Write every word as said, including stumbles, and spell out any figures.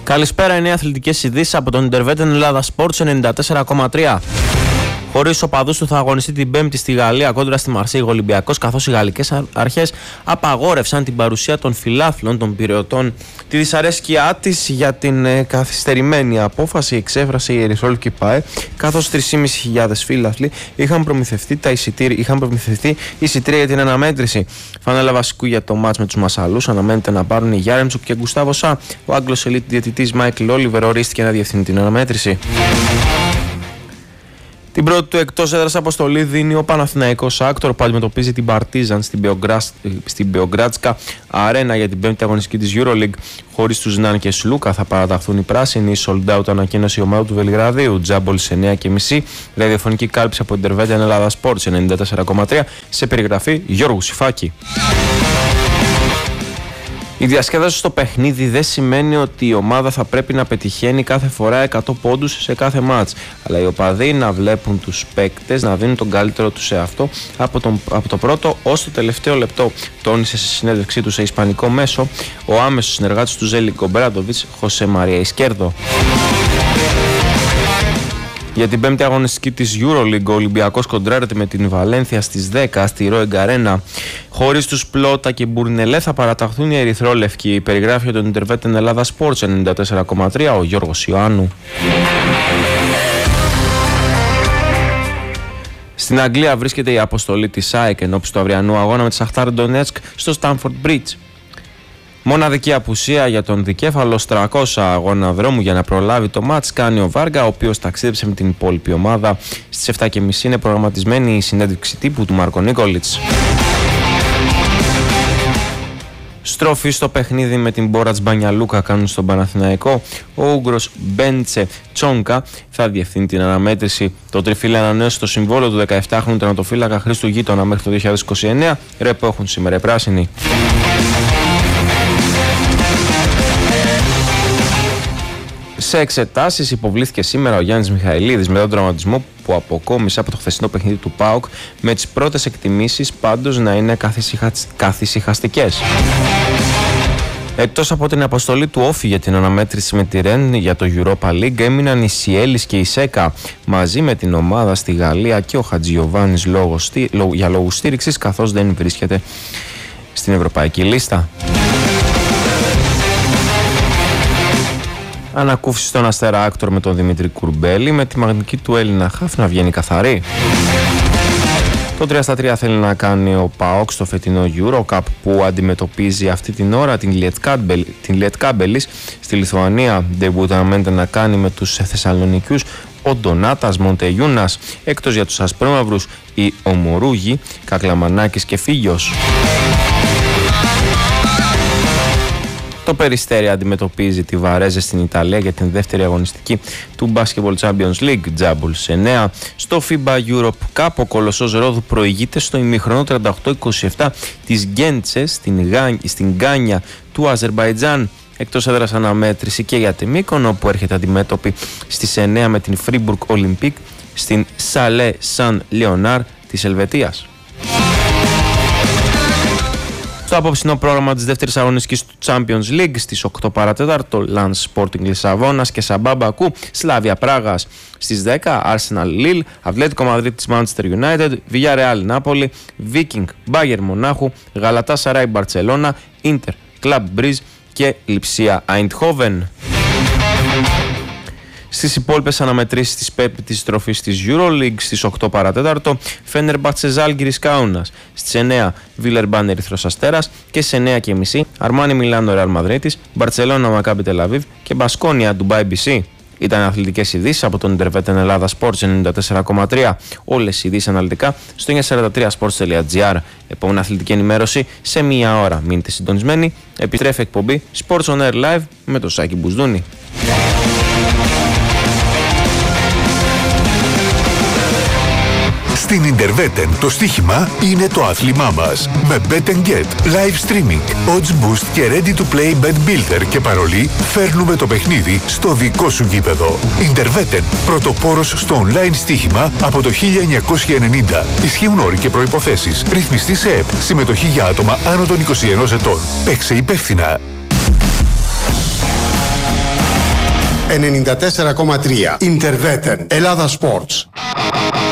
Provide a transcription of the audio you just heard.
Καλησπέρα, είναι οι αθλητικές ειδήσεις από τον Interveten Ελλάδα Sports ενενήντα τέσσερα κόμμα τρία. Χωρίς οπαδούς του θα αγωνιστεί την Πέμπτη στη Γαλλία κόντρα στη Μαρσέιγ ο Ολυμπιακός, καθώς οι γαλλικές αρχές απαγόρευσαν την παρουσία των φιλάθλων των Πειραιωτών. Τη δυσαρέσκειά της για την ε, καθυστερημένη απόφαση εξέφρασε η Ερυθρόλευκη ΠΑΕ, καθώς τρεις χιλιάδες πεντακόσιοι φίλαθλοι είχαν προμηθευτεί, τα εισιτήρια, είχαν προμηθευτεί εισιτήρια για την αναμέτρηση. Φανέλα βασικού για το μάτς με τους Μασαλούς αναμένεται να πάρουν οι Γιάρεμτσουκ και Γκουστάβο Σα. Ο Άγγλος ελίτ διαιτητής Μάικλ Όλιβερ ορίστηκε να διευθύνει την αναμέτρηση. Την πρώτη του εκτός έδρας αποστολή δίνει ο Παναθηναϊκός Άκτορ, που αντιμετωπίζει την Παρτίζαν στην Μπεογκράτσκα Αρένα για την πέμπτη αγωνιστική της EuroLeague. Χωρίς τους Ναν και Σλούκα θα παραταχθούν οι πράσινοι. Sold out ανακοίνωσε η ομάδα του Βελιγραδίου. Τζάμπολ σε εννιά και μισή. Ραδιοφωνική κάλυψη από την Interveten Ελλάδα Sports ενενήντα τέσσερα κόμμα τρία. Σε περιγραφή Γιώργου Σιφάκη. Η διασκέδαση στο παιχνίδι δεν σημαίνει ότι η ομάδα θα πρέπει να πετυχαίνει κάθε φορά εκατό πόντους σε κάθε μάτς, αλλά οι οπαδοί να βλέπουν τους παίκτες να δίνουν τον καλύτερο τους σε αυτό από, τον, από το πρώτο ως το τελευταίο λεπτό, τόνισε σε συνέντευξή του σε ισπανικό μέσο ο άμεσος συνεργάτης του Ζέλικο Μπράντοβιτς, Χωσέ Μαρία Ισκέρδο. Για την πέμπτη αγωνιστική της EuroLeague, ο Ολυμπιακός κοντράρεται με την Βαλένθια στις δέκα στη Ροέγκ Αρένα. Χωρίς τους Πλότα και Μπουρνελέ θα παραταχθούν οι Ερυθρόλευκοι. Περιγράφει τον Interveten Ελλάδα Sports ενενήντα τέσσερα κόμμα τρία ο Γιώργος Ιωάννου. Στην Αγγλία βρίσκεται η αποστολή της ΑΕΚ ενώπιση του αυριανού αγώνα με τη Σαχτάρ Ντονέτσκ στο Stamford Bridge. Μοναδική απουσία για τον δικέφαλο τριακόσια αγώνα δρόμου για να προλάβει το μάτς κάνει ο Βάργα, ο οποίος ταξίδεψε με την υπόλοιπη ομάδα. Στις επτά και μισή είναι προγραμματισμένη η συνέντευξη τύπου του Μάρκο Νίκολιτς. Στροφή στο παιχνίδι με την Μπόρατς Μπανιαλούκα κάνουν στον Παναθηναϊκό. Ο Ούγγρος Μπέντσε Τσόγκα θα διευθύνει την αναμέτρηση. Το τριφύλι ανανέωσε το συμβόλαιο του δεκαεπτάχρονου τερματοφύλακα Χρήστου Γείτονα μέχρι το δύο χιλιάδες είκοσι εννέα. Ρεπό έχουν σήμερα οι πράσινοι. Σε εξετάσεις υποβλήθηκε σήμερα ο Γιάννης Μιχαηλίδης με τον τραυματισμό που αποκόμισε από το χθεσινό παιχνίδι του ΠΑΟΚ, με τις πρώτες εκτιμήσεις πάντως να είναι καθησυχαστικές. Εκτός από την αποστολή του Όφη για την αναμέτρηση με τη Ρεν για το Europa League, έμειναν οι Σιέλης και η Σέκα μαζί με την ομάδα στη Γαλλία και ο Χατζιωβάνης για λόγους στήριξης, καθώς δεν βρίσκεται στην ευρωπαϊκή λίστα. Ανακούφιση στον Αστέρα Άκτορ με τον Δημήτρη Κουρμπέλη, με τη μαγνητική του Έλληνα χαφ να βγαίνει καθαρή. Το τρία στα τρία θέλει να κάνει ο ΠΑΟΚ στο φετινό EuroCup, που αντιμετωπίζει αυτή την ώρα την Λιετκάμπελης στη Λιθουανία. Ντεμπούτ αναμένεται να κάνει με τους Θεσσαλονικιούς ο Ντονάτας Μοντεγιούνας. Εκτός για τους ασπρόμαυρους οι Ομορούγοι, Κακλαμανάκης και Φίγιος. Το Περιστέρι αντιμετωπίζει τη Βαρέζε στην Ιταλία για την δεύτερη αγωνιστική του Basketball Champions League. Τζάμπολ σε εννέα. Στο φίμπα Europe Cup ο Κολοσσός Ρόδου προηγείται στο ημιχρονό τριάντα οκτώ είκοσι επτά της Γκέντσε στην, Γάν, στην Γκάνια του Αζερμπαϊτζάν. Εκτός έδρας αναμέτρηση και για τη Μύκονο, που έρχεται αντιμέτωπη στις εννέα με την Φρίμπουργκ Ολυμπίκ στην Σαλέ Σαν Λεωνάρ της Ελβετίας. Στο απόψινό πρόγραμμα της δεύτερης αγωνιστικής του Champions League στις οκτώ παρά τέταρτο, Lens Sporting Λισαβόνας και Σαμπά Μπακού, Σλάβια Πράγας. Στις δέκα, Arsenal Lille, Ατλέτικο Μαδρίτη της Manchester United, Villarreal Νάπολη, Viking Bayern Μονάχου, Γαλατάσαράι Μπαρτσελώνα, Inter Club Brugge και Λιψία Eindhoven. Στις υπόλοιπες αναμετρήσεις της πέμπτης στροφής της EuroLeague στις οκτώ παρά τέταρτο, Φένερμπαχτσε Ζάλγκιρις Κάουνας, στις εννέα Βίλερμπαν Ερυθρός Αστέρας και στις εννέα και μισή Αρμάνι Μιλάνο Ρεάλ Μαδρίτης, Μπαρτσελώνα Μακάμπι Τελαβίβ και Μπασκόνια Ντουμπάι μπι σι. Ήταν αθλητικές ειδήσεις από τον Interveten Ελλάδα Sports ενενήντα τέσσερα κόμμα τρία. Όλες οι ειδήσεις αναλυτικά στο εννιακόσια σαράντα τρία sports τελεία gr. Επόμενη αθλητική ενημέρωση σε μία ώρα. Μείνετε συντονισμένοι. Επιστρέφει εκπομπή Sports on Air Live με τον Σάκη Μπουσδούνη. Στην Interveten το στοίχημα είναι το άθλημά μας. Με Bet and Get, live streaming, odds boost και ready to play bet builder και παρολί, φέρνουμε το παιχνίδι στο δικό σου γήπεδο. Interveten, πρωτοπόρος στο online στοίχημα από το χίλια εννιακόσια ενενήντα. Ισχύουν όροι και προϋποθέσεις. Ρυθμιστή σε ΕΠ. Συμμετοχή για άτομα άνω των είκοσι ενός ετών. Παίξε υπεύθυνα. ενενήντα τέσσερα κόμμα τρία. Interveten. Ελλάδα Sports.